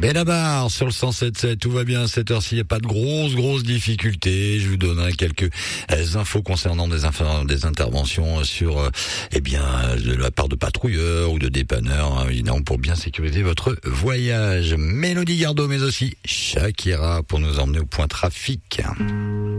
Benabar sur le 107.7, tout va bien à cette heure-ci, il n'y a pas de grosses difficultés. Je vous donnerai quelques infos concernant des interventions sur, de la part de patrouilleurs ou de dépanneurs, évidemment, pour bien sécuriser votre voyage. Mélodie Gardot, mais aussi Shakira pour nous emmener au point trafic.